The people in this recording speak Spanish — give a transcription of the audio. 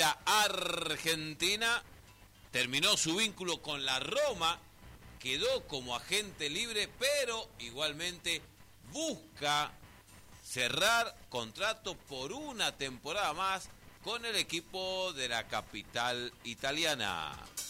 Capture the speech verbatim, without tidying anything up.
la Argentina, terminó su vínculo con la Roma, quedó como agente libre, pero igualmente busca cerrar contrato por una temporada más con el equipo de la capital italiana.